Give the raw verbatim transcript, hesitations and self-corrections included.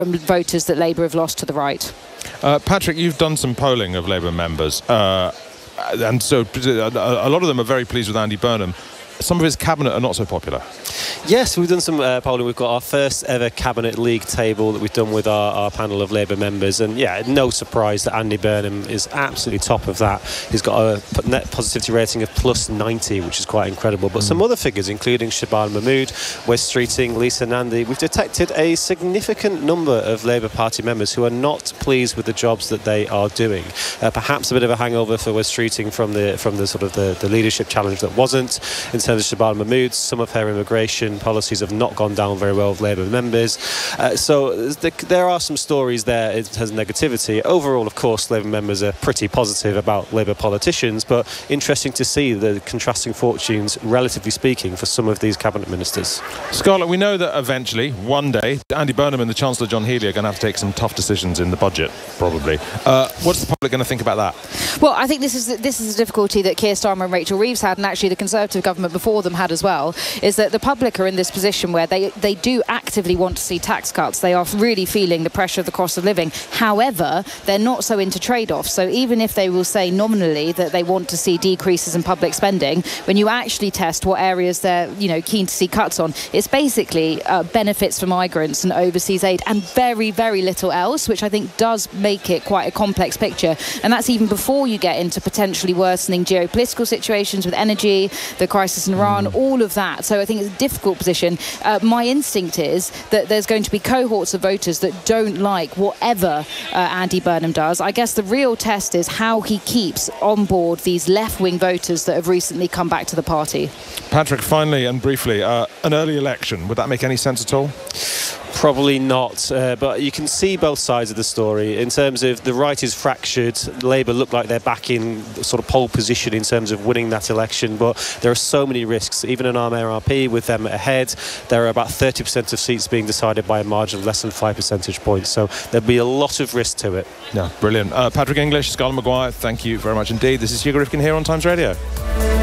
voters that Labour have lost to the right. Uh, Patrick, you've done some polling of Labour members, uh, and so a lot of them are very pleased with Andy Burnham. Some of his cabinet are not so popular. Yes, we've done some uh, polling. We've got our first ever Cabinet League table that we've done with our, our panel of Labour members, and yeah, no surprise that Andy Burnham is absolutely top of that. He's got a net positivity rating of plus ninety, which is quite incredible. But mm. some other figures, including Shabana Mahmood, Wes Streeting, Lisa Nandy, we've detected a significant number of Labour Party members who are not pleased with the jobs that they are doing. Uh, perhaps a bit of a hangover for Wes Streeting from the from the sort of the, the leadership challenge that wasn't. In terms of Shabana Mahmood, some of her immigration policies have not gone down very well with Labour members. Uh, so th there are some stories there in terms of negativity. Overall, of course, Labour members are pretty positive about Labour politicians, but interesting to see the contrasting fortunes, relatively speaking, for some of these cabinet ministers. Scarlett, we know that eventually, one day, Andy Burnham and the Chancellor John Healey are going to have to take some tough decisions in the budget, probably. Uh, what's the public going to think about that? Well, I think this is this is a difficulty that Keir Starmer and Rachel Reeves had, and actually the Conservative government before them had as well, is that the public are in this position where they they do actively want to see tax cuts. They are really feeling the pressure of the cost of living. However, they're not so into trade-offs. So even if they will say nominally that they want to see decreases in public spending, when you actually test what areas they're you know keen to see cuts on, it's basically uh, benefits for migrants and overseas aid, and very very little else, which I think does make it quite a complex picture. And that's even before you get into potentially worsening geopolitical situations with energy, the crisis in Iran, mm. all of that. So I think it's a difficult position. Uh, my instinct is that there's going to be cohorts of voters that don't like whatever uh, Andy Burnham does. I guess the real test is how he keeps on board these left-wing voters that have recently come back to the party. Patrick, finally and briefly, uh, an early election, would that make any sense at all? Probably not, uh, but you can see both sides of the story. In terms of the right is fractured, Labour look like they're back in sort of pole position in terms of winning that election, but there are so many risks. Even in our M R P, with them ahead, there are about thirty percent of seats being decided by a margin of less than five percentage points, so there'll be a lot of risk to it. Yeah, brilliant. Uh, Patrick English, Scarlett Maguire, thank you very much indeed. This is Hugo Rifkin here on Times Radio.